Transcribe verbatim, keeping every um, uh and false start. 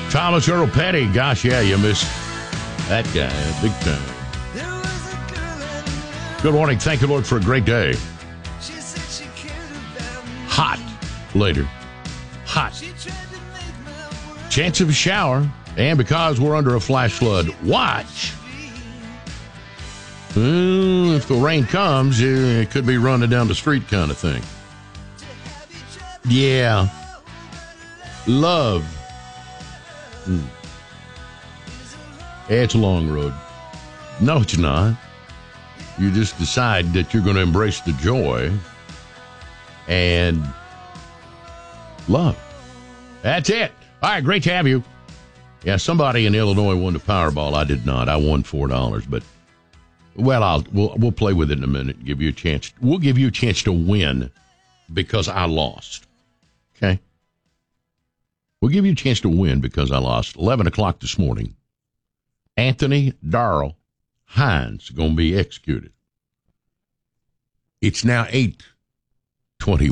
Thomas Earl Petty. Gosh, yeah, you missed that guy big time. Good morning. Thank you, Lord, for a great day. Hot later. Hot. Chance of a shower. And because we're under a flash flood watch, well, if the rain comes, it could be running down the street kind of thing. Yeah. Love. Hmm. It's a long road. No, it's not. You just decide that you're going to embrace the joy and love. That's it. All right, great to have you. Yeah, somebody in Illinois won the Powerball. I did not. I won four dollars, but well, I'll we'll we'll play with it in a minute. Give you a chance. We'll give you a chance to win because I lost. Okay. We'll give you a chance to win because I lost. Eleven o'clock this morning. Anthony Darrell Hines going to be executed. It's now eight twenty.